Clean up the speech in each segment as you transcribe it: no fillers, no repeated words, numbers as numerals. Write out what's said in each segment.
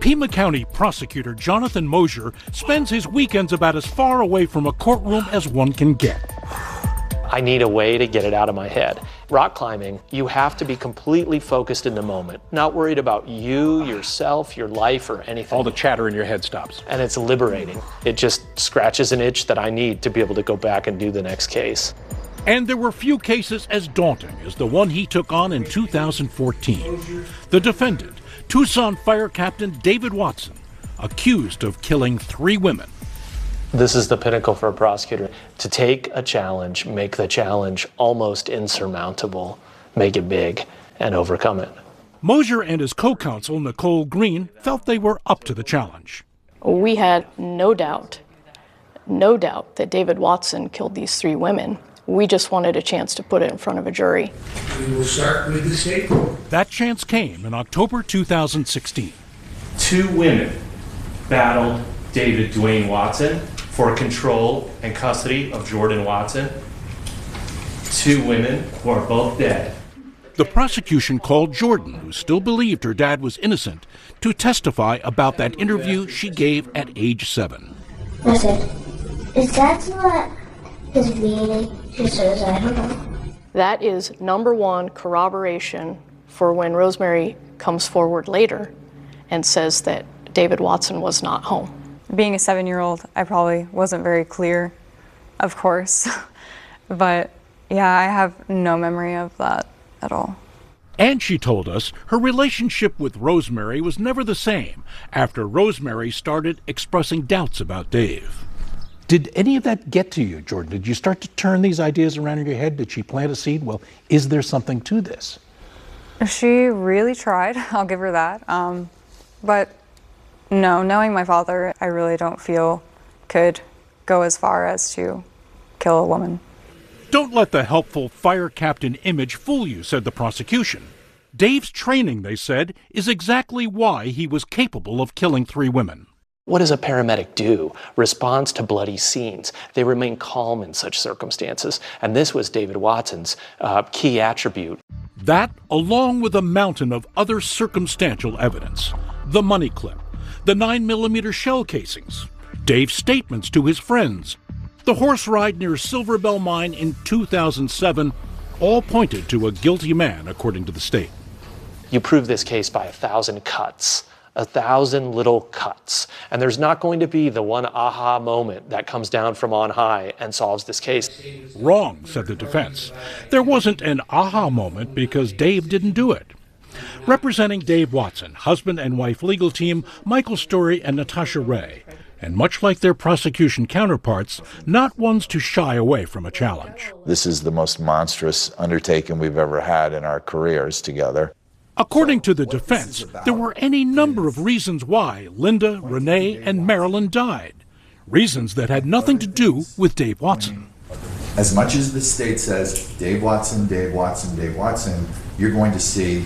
Pima County prosecutor Jonathan Mosier spends his weekends about as far away from a courtroom as one can get. I need a way to get it out of my head. Rock climbing, you have to be completely focused in the moment, not worried about you, yourself, your life, or anything. All the chatter in your head stops. And it's liberating. It just scratches an itch that I need to be able to go back and do the next case. And there were few cases as daunting as the one he took on in 2014. The defendant, Tucson Fire Captain David Watson, accused of killing 3 women. This is the pinnacle for a prosecutor. To take a challenge, make the challenge almost insurmountable, make it big, and overcome it. Mosier and his co-counsel, Nicole Green, felt they were up to the challenge. We had no doubt that David Watson killed these 3 women. We just wanted a chance to put it in front of a jury. We will start with the state. That chance came in October 2016. 2 women battled David Dwayne Watson for control and custody of Jordan Watson. 2 women who are both dead. The prosecution called Jordan, who still believed her dad was innocent, to testify about that interview she gave at age 7. Listen, is that what is meaning? She says, I don't know. That is number 1 corroboration for when Rosemary comes forward later and says that David Watson was not home. Being a 7-year-old, I probably wasn't very clear, of course. But yeah, I have no memory of that at all. And she told us her relationship with Rosemary was never the same after Rosemary started expressing doubts about Dave. Did any of that get to you, Jordan? Did you start to turn these ideas around in your head? Did she plant a seed? Well, is there something to this? She really tried, I'll give her that. But no, knowing my father, I really don't feel could go as far as to kill a woman. Don't let the helpful fire captain image fool you, said the prosecution. Dave's training, they said, is exactly why he was capable of killing 3 women. What does a paramedic do? Responds to bloody scenes. They remain calm in such circumstances. And this was David Watson's key attribute. That, along with a mountain of other circumstantial evidence. The money clip, the 9mm shell casings, Dave's statements to his friends, the horse ride near Silver Bell Mine in 2007, all pointed to a guilty man, according to the state. You prove this case by 1,000 cuts. 1,000 little cuts. And there's not going to be the one aha moment that comes down from on high and solves this case. Wrong, said the defense. There wasn't an aha moment because Dave didn't do it. Representing Dave Watson, husband and wife legal team, Michael Story and Natasha Ray. And much like their prosecution counterparts, not ones to shy away from a challenge. This is the most monstrous undertaking we've ever had in our careers together. According to the defense, there were any number of reasons why Linda, Renee, and Marilyn died. Reasons that had nothing to do with Dave Watson. As much as the state says, Dave Watson, Dave Watson, Dave Watson, you're going to see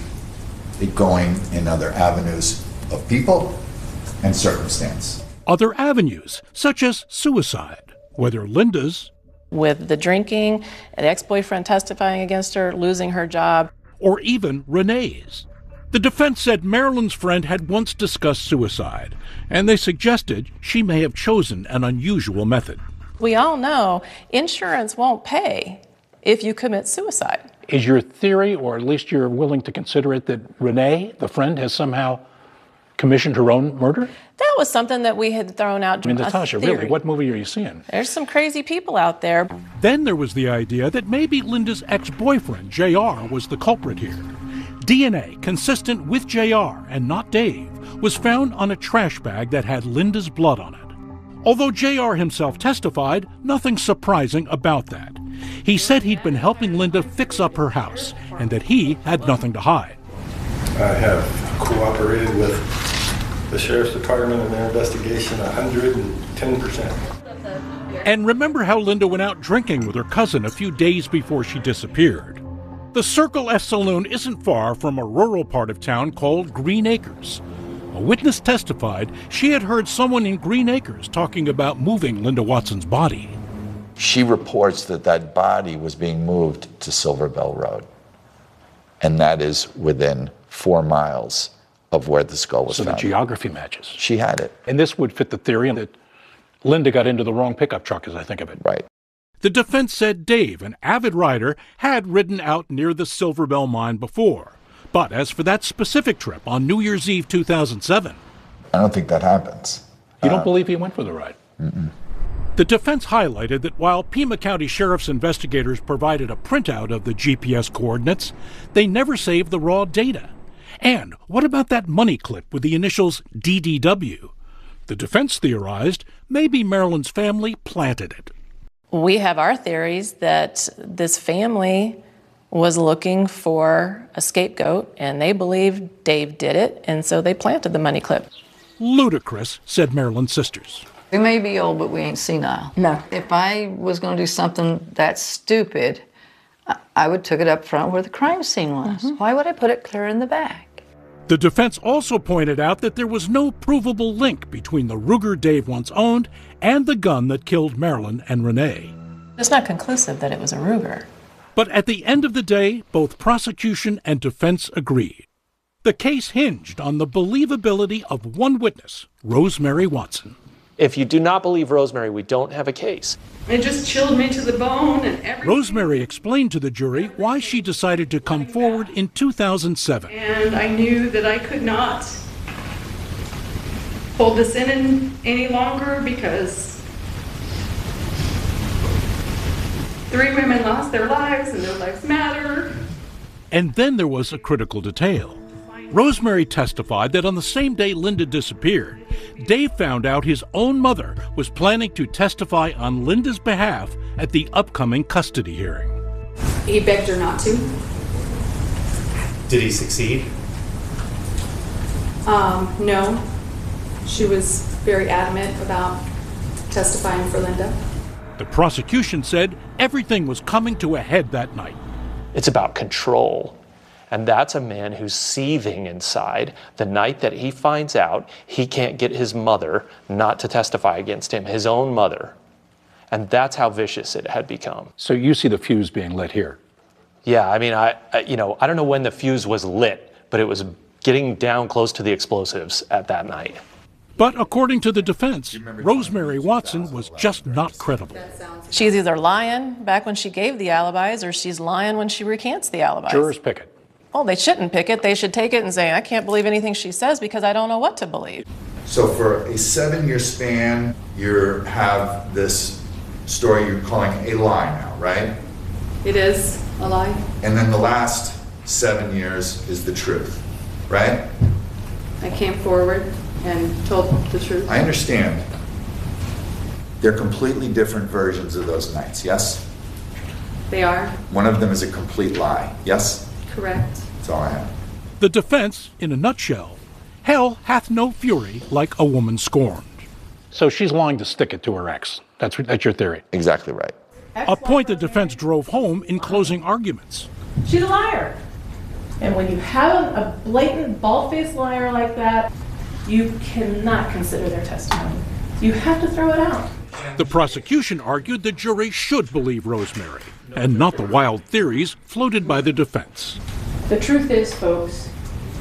it going in other avenues of people and circumstance. Other avenues, such as suicide, whether Linda's, With the drinking, an ex-boyfriend testifying against her, losing her job, or even Renee's. The defense said Marilyn's friend had once discussed suicide, and they suggested she may have chosen an unusual method. We all know insurance won't pay if you commit suicide. Is your theory, or at least you're willing to consider it, that Renee, the friend, has somehow commissioned her own murder? That was something that we had thrown out. I mean, Natasha, really, what movie are you seeing? There's some crazy people out there. Then there was the idea that maybe Linda's ex-boyfriend, JR, was the culprit here. DNA consistent with JR and not Dave was found on a trash bag that had Linda's blood on it. Although JR himself testified, nothing surprising about that. He said he'd been helping Linda fix up her house and that he had nothing to hide. I have cooperated with the Sheriff's Department in their investigation 110%. And remember how Linda went out drinking with her cousin a few days before she disappeared. The Circle F Saloon isn't far from a rural part of town called Green Acres. A witness testified she had heard someone in Green Acres talking about moving Linda Watson's body. She reports that that body was being moved to Silver Bell Road. And that is within 4 miles of where the skull was So found. the geography matches. She had it. And this would fit the theory that Linda got into the wrong pickup truck, as I think of it. Right. The defense said Dave, an avid rider, had ridden out near the Silver Bell mine before. But as for that specific trip on New Year's Eve 2007, I don't think that happens. You don't believe he went for the ride? Mm-mm. The defense highlighted that while Pima County Sheriff's investigators provided a printout of the GPS coordinates, they never saved the raw data. And what about that money clip with the initials DDW? The defense theorized maybe Marilyn's family planted it. We have our theories that this family was looking for a scapegoat, and they believed Dave did it, and so they planted the money clip. Ludicrous, said Marilyn's sisters. We may be old, but we ain't senile. No. If I was going to do something that stupid, I would took it up front where the crime scene was. Mm-hmm. Why would I put it clear in the back? The defense also pointed out that there was no provable link between the Ruger Dave once owned and the gun that killed Marilyn and Renee. It's not conclusive that it was a Ruger. But at the end of the day, both prosecution and defense agreed. The case hinged on the believability of one witness, Rosemary Watson. If you do not believe Rosemary, we don't have a case. It just chilled me to the bone and everything. Rosemary explained to the jury why she decided to come forward in 2007. And I knew that I could not hold this in any longer because 3 women lost their lives and their lives matter. And then there was a critical detail. Rosemary testified that on the same day Linda disappeared, Dave found out his own mother was planning to testify on Linda's behalf at the upcoming custody hearing. He begged her not to. Did he succeed? No. She was very adamant about testifying for Linda. The prosecution said everything was coming to a head that night. It's about control. And that's a man who's seething inside the night that he finds out he can't get his mother not to testify against him, his own mother. And that's how vicious it had become. So you see the fuse being lit here? Yeah, I mean, I don't know when the fuse was lit, but it was getting down close to the explosives at that night. But according to the defense, Rosemary Watson was just not credible. She's either lying back when she gave the alibis, or she's lying when she recants the alibis. Jurors pick it. Well, they shouldn't pick it. They should take it and say, I can't believe anything she says because I don't know what to believe. So for a 7-year span, you have this story you're calling a lie now, right? It is a lie. And then the last 7 years is the truth, right? I came forward and told the truth. I understand. They're completely different versions of those nights, yes? They are. One of them is a complete lie, yes? Correct. That's all I have. The defense, in a nutshell, hell hath no fury like a woman scorned. So she's lying to stick it to her ex. That's your theory. Exactly right. A point the defense drove home in closing arguments. She's a liar. And when you have a blatant, bald-faced liar like that, you cannot consider their testimony. You have to throw it out. The prosecution argued the jury should believe Rosemary, and not the wild theories floated by the defense. The truth is, folks,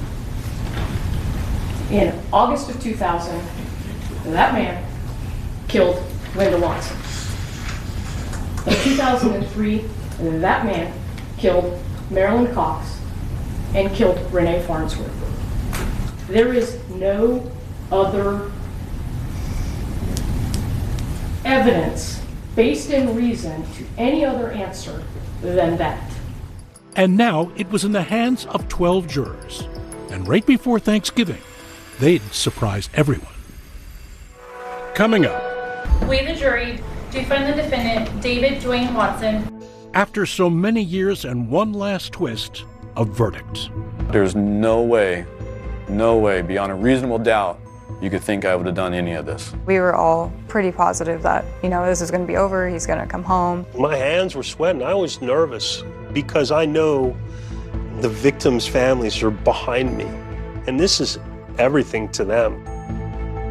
in August of 2000, that man killed Linda Watson. In 2003, that man killed Marilyn Cox and killed Renee Farnsworth. There is no other evidence based in reason to any other answer than that. And now it was in the hands of 12 jurors. And right before Thanksgiving, they'd surprise everyone. Coming up. We, the jury, do find the defendant, David Dwayne Watson. After so many years and one last twist, a verdict. There's no way beyond a reasonable doubt you could think I would have done any of this. We were all pretty positive that, this is going to be over, he's going to come home. My hands were sweating. I was nervous because I know the victims' families are behind me, and this is everything to them.